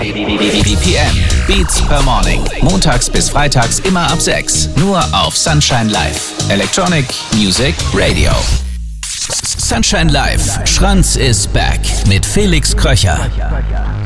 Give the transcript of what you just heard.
BPM, Beats per Morning. Montags bis freitags immer ab 6. Nur auf Sunshine Live. Electronic Music Radio. Sunshine Live. Schranz is back mit Felix Kröcher.